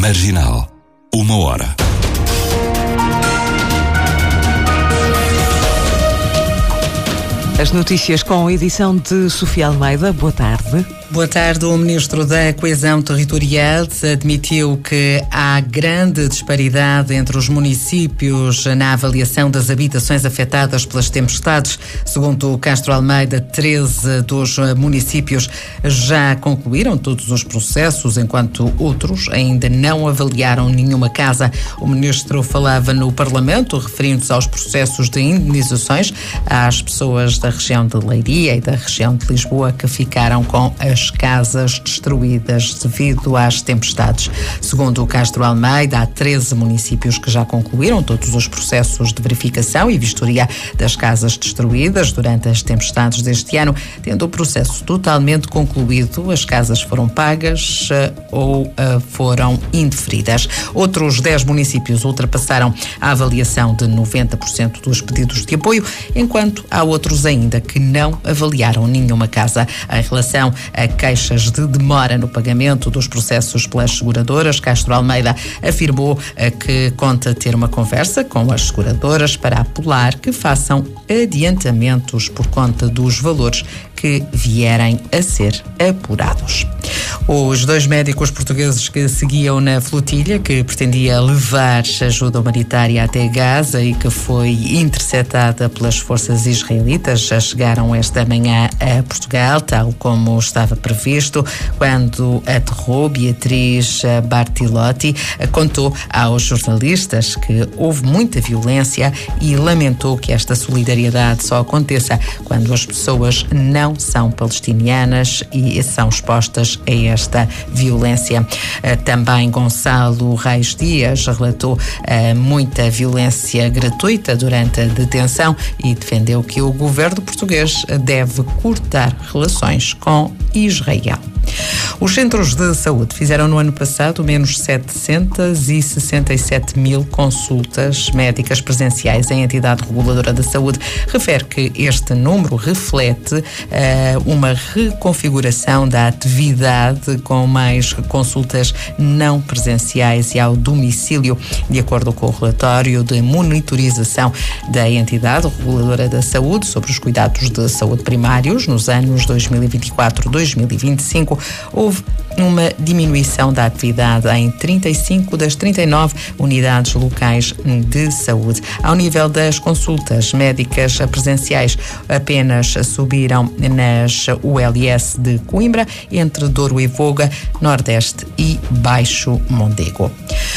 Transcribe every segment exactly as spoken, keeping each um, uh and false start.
Marginal. Uma hora. As notícias com a edição de Sofia Almeida. Boa tarde. Boa tarde. O Ministro da Coesão Territorial admitiu que há grande disparidade entre os municípios na avaliação das habitações afetadas pelas tempestades. Segundo Castro Almeida, treze dos municípios já concluíram todos os processos, enquanto outros ainda não avaliaram nenhuma casa. O Ministro falava no Parlamento, referindo-se aos processos de indenizações às pessoas da região de Leiria e da região de Lisboa que ficaram com as casas destruídas devido às tempestades. Segundo o Castro Almeida, há treze municípios que já concluíram todos os processos de verificação e vistoria das casas destruídas durante as tempestades deste ano. Tendo o processo totalmente concluído, as casas foram pagas uh, ou uh, foram indeferidas. Outros dez municípios ultrapassaram a avaliação de noventa por cento dos pedidos de apoio, enquanto há outros ainda que não avaliaram nenhuma casa. Em relação a queixas de demora no pagamento dos processos pelas seguradoras, Castro Almeida afirmou que conta ter uma conversa com as seguradoras para apelar que façam adiantamentos por conta dos valores que vierem a ser apurados. Os dois médicos portugueses que seguiam na flotilha que pretendia levar ajuda humanitária até Gaza e que foi interceptada pelas forças israelitas já chegaram esta manhã a Portugal, tal como estava previsto, quando aterrou. Beatriz Bartilotti contou aos jornalistas que houve muita violência e lamentou que esta solidariedade só aconteça quando as pessoas não são palestinianas e são expostas a esta violência. Também Gonçalo Reis Dias relatou muita violência gratuita durante a detenção e defendeu que o governo português deve cortar relações com Israel. Os centros de saúde fizeram no ano passado menos setecentos e sessenta e sete mil consultas médicas presenciais. A entidade reguladora da saúde refere que este número reflete uh, uma reconfiguração da atividade com mais consultas não presenciais e ao domicílio. De acordo com o relatório de monitorização da entidade reguladora da saúde sobre os cuidados de saúde primários nos anos dois mil e vinte e quatro a dois mil e vinte e cinco, houve uma diminuição da atividade em trinta e cinco das trinta e nove unidades locais de saúde. Ao nível das consultas médicas presenciais, apenas subiram nas U L S de Coimbra, entre Douro e Voga, Nordeste e Baixo Mondego.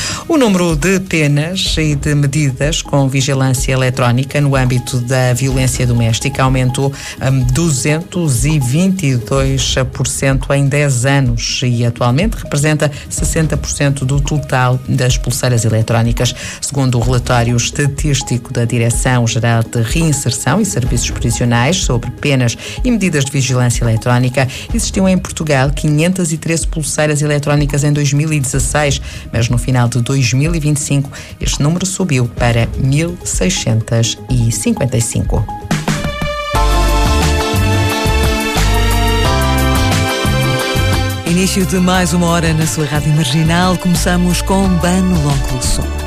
O número de penas e de medidas com vigilância eletrónica no âmbito da violência doméstica aumentou um, duzentos e vinte e dois por cento em dez anos e atualmente representa sessenta por cento do total das pulseiras eletrónicas. Segundo o relatório estatístico da Direção-Geral de Reinserção e Serviços Prisionais sobre penas e medidas de vigilância eletrónica, existiam em Portugal quinhentas e treze pulseiras eletrónicas em dois mil e dezasseis, mas no final de dois mil e vinte e cinco este número subiu para mil seiscentos e cinquenta e cinco. Início de mais uma hora na sua Rádio Marginal. Começamos com Bano Longo Som.